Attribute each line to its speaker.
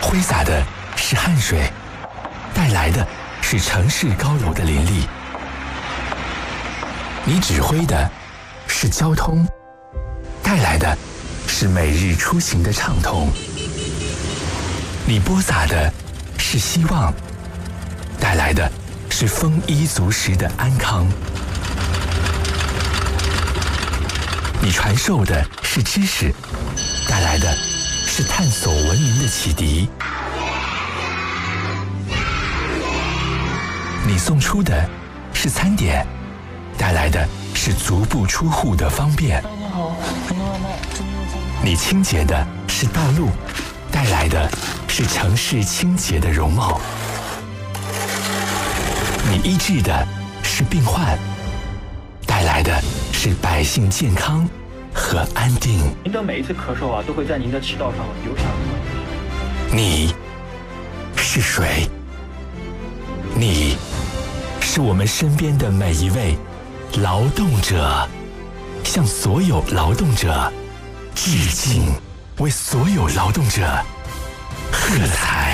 Speaker 1: 挥洒的是汗水，带来的是城市高楼的林立。你指挥的是交通，带来的是每日出行的畅通。你播撒的是希望，带来的是丰衣足食的安康。你传授的是知识，带来的是探索文明的启迪。你送出的是餐点，带来的是足不出户的方便。
Speaker 2: 你好，什么外卖？
Speaker 1: 你清洁的是道路，带来的是城市清洁的容貌。你医治的是病患，带来的是百姓健康和安定。
Speaker 2: 您的每一次咳嗽啊，都会在您的气道上留下。
Speaker 1: 你是谁？你是我们身边的每一位劳动者，向所有劳动者致敬，为所有劳动者喝彩。